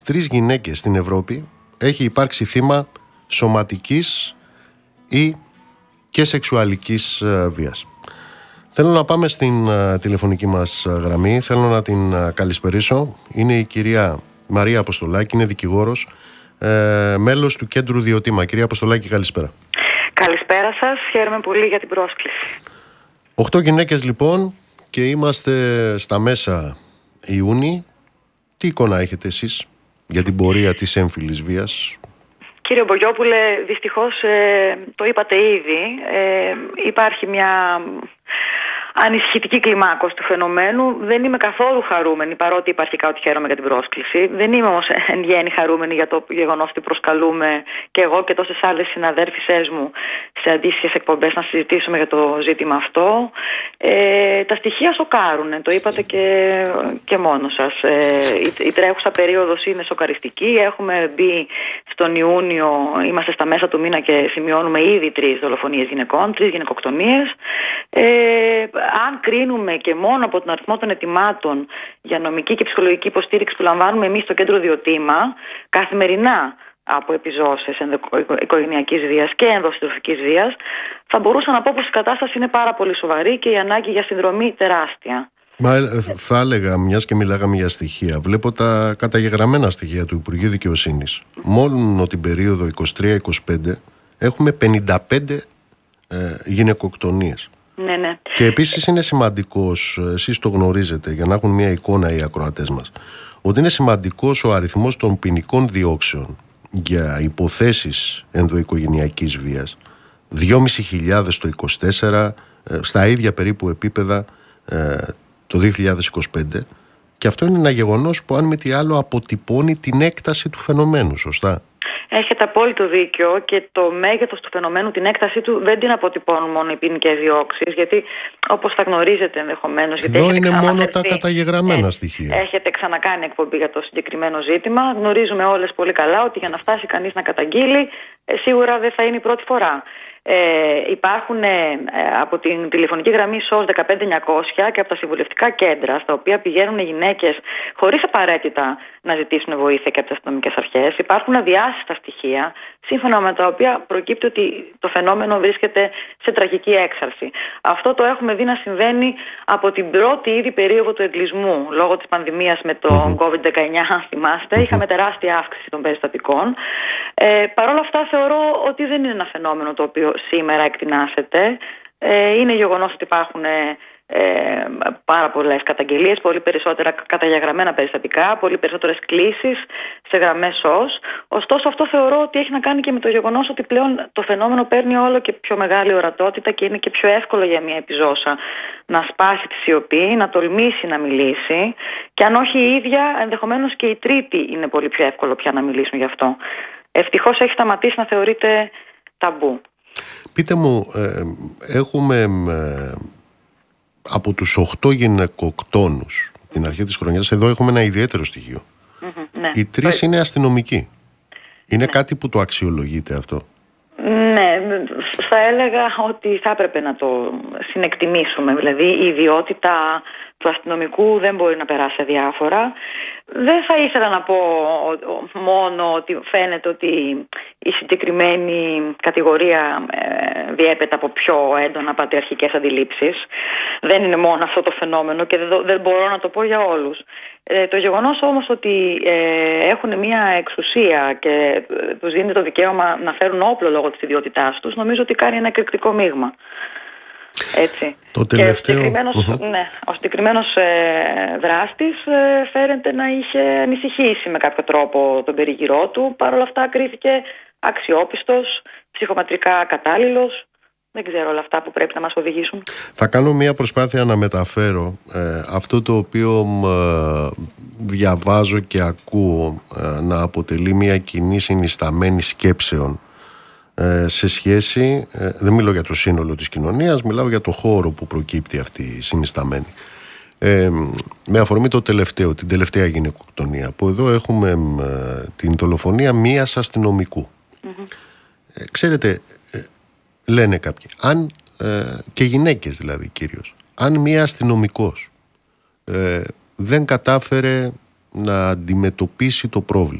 3 γυναίκες στην Ευρώπη έχει υπάρξει θύμα σωματικής ή και σεξουαλικής βίας. Θέλω να πάμε στην τηλεφωνική μας γραμμή. Θέλω να την καλησπερίσω. Είναι η κυρία Μαρία Αποστολάκη, είναι δικηγόρος, μέλος του Κέντρου Διοτήμα. Κυρία Αποστολάκη, καλησπέρα. Καλησπέρα σας. Χαίρομαι πολύ για την πρόσκληση. 8 γυναίκες λοιπόν και είμαστε στα μέσα Ιούνιου. Τι εικόνα έχετε εσείς για την πορεία της έμφυλης βίας? Κύριε Μπογιόπουλε, δυστυχώς το είπατε ήδη. Υπάρχει μια ανησυχητική κλιμάκωση του φαινομένου. Δεν είμαι καθόλου χαρούμενη, παρότι υπαρχικά ότι χαίρομαι για την πρόσκληση. Δεν είμαι όμως εν γέννη χαρούμενη για το γεγονός ότι προσκαλούμε και εγώ και τόσες άλλες συναδέρφισές μου σε αντίστοιχες εκπομπές να συζητήσουμε για το ζήτημα αυτό. Τα στοιχεία σοκάρουν, το είπατε και μόνο σας. Η τρέχουσα περίοδος είναι σοκαριστική. Έχουμε μπει στον Ιούνιο, είμαστε στα μέσα του μήνα και σημειώνουμε ήδη 3 δολοφονίες γυναικών, 3 γυναικοκτονίες. Αν κρίνουμε και μόνο από τον αριθμό των αιτημάτων για νομική και ψυχολογική υποστήριξη που λαμβάνουμε εμείς στο Κέντρο Διοτήμα καθημερινά από επιζώσεις οικογενειακής βίας και ενδοσυντροφικής βίας, θα μπορούσα να πω πως η κατάσταση είναι πάρα πολύ σοβαρή και η ανάγκη για συνδρομή τεράστια. Μα θα έλεγα, μιας και μιλάγαμε για στοιχεία, βλέπω τα καταγεγραμμένα στοιχεία του Υπουργείου Δικαιοσύνης. Μόνο την περίοδο 23-25 έχουμε 55 γυναικοκτονίες. Ναι. Και επίσης είναι σημαντικός, εσείς το γνωρίζετε για να έχουν μια εικόνα οι ακροατές μας, ότι είναι σημαντικός ο αριθμός των ποινικών διώξεων για υποθέσεις ενδοοικογενειακής βίας. 2.500 το 24, στα ίδια περίπου επίπεδα το 2025, και αυτό είναι ένα γεγονός που αν με τι άλλο αποτυπώνει την έκταση του φαινομένου, σωστά? Έχετε απόλυτο δίκιο, και το μέγεθος του φαινομένου, την έκτασή του δεν την αποτυπώνουν μόνο οι ποινικές διώξεις, γιατί όπως θα γνωρίζετε ενδεχομένως. Εδώ είναι μόνο τα καταγεγραμμένα στοιχεία. Έχετε ξανακάνει εκπομπή για το συγκεκριμένο ζήτημα. Γνωρίζουμε όλες πολύ καλά ότι για να φτάσει κανείς να καταγγείλει, σίγουρα δεν θα είναι η πρώτη φορά. Υπάρχουν από την τηλεφωνική γραμμή SOS 15900 και από τα συμβουλευτικά κέντρα, στα οποία πηγαίνουν οι γυναίκες χωρίς απαραίτητα να ζητήσουν βοήθεια και από τις αστυνομικές αρχές. Υπάρχουν αδιάσυστα στοιχεία, σύμφωνα με τα οποία προκύπτει ότι το φαινόμενο βρίσκεται σε τραγική έξαρση. Αυτό το έχουμε δει να συμβαίνει από την πρώτη ήδη περίοδο του εγκλισμού. Λόγω της πανδημίας με το COVID-19, αν θυμάστε, είχαμε τεράστια αύξηση των περιστατικών. Παρ' όλα αυτά, θεωρώ ότι δεν είναι ένα φαινόμενο το οποίο σήμερα εκτινάσεται. Είναι γεγονός ότι υπάρχουν πάρα πολλές καταγγελίες, πολύ περισσότερα καταγεγραμμένα περιστατικά, πολύ περισσότερες κλήσεις σε γραμμές SOS. Ωστόσο, αυτό θεωρώ ότι έχει να κάνει και με το γεγονός ότι πλέον το φαινόμενο παίρνει όλο και πιο μεγάλη ορατότητα και είναι και πιο εύκολο για μια επιζώσα να σπάσει τη σιωπή, να τολμήσει να μιλήσει, και αν όχι η ίδια, ενδεχομένως και η τρίτη είναι πολύ πιο εύκολο πια να μιλήσουν γι' αυτό. Ευτυχώς έχει σταματήσει να θεωρείται ταμπού. Πείτε μου, έχουμε από τους 8 γυναικοκτόνους την αρχή της χρονιάς, εδώ έχουμε ένα ιδιαίτερο στοιχείο. Ναι. Οι 3 είναι αστυνομικοί. Είναι κάτι που το αξιολογείτε αυτό? Ναι, θα έλεγα ότι θα έπρεπε να το συνεκτιμήσουμε. Δηλαδή η ιδιότητα του αστυνομικού δεν μπορεί να περάσει αδιάφορα. Δεν θα ήθελα να πω μόνο ότι φαίνεται ότι η συγκεκριμένη κατηγορία διέπεται από πιο έντονα πατριαρχικές αντιλήψεις. Δεν είναι μόνο αυτό το φαινόμενο και δεν μπορώ να το πω για όλους. Το γεγονός όμως ότι έχουν μια εξουσία και τους δίνει το δικαίωμα να φέρουν όπλο λόγω της ιδιότητάς τους, νομίζω ότι κάνει ένα εκρηκτικό μείγμα. Έτσι. Το τελευταίο... Ο συγκεκριμένος δράστης φαίνεται να είχε ανησυχήσει με κάποιο τρόπο τον περιγυρό του. Παρ' όλα αυτά κρίθηκε αξιόπιστος, ψυχομετρικά κατάλληλος. Δεν ξέρω όλα αυτά που πρέπει να μας οδηγήσουν. Θα κάνω μια προσπάθεια να μεταφέρω αυτό το οποίο διαβάζω και ακούω να αποτελεί μια κοινή συνισταμένη σκέψεων σε σχέση, δεν μιλώ για το σύνολο της κοινωνίας, μιλάω για το χώρο που προκύπτει αυτή η συνισταμένη. Με αφορμή την τελευταία γυναικοκτονία, που εδώ έχουμε την δολοφονία μίας αστυνομικού. Ξέρετε, λένε κάποιοι, αν, και γυναίκες δηλαδή κυρίως, αν μία αστυνομικός δεν κατάφερε να αντιμετωπίσει το πρόβλημα.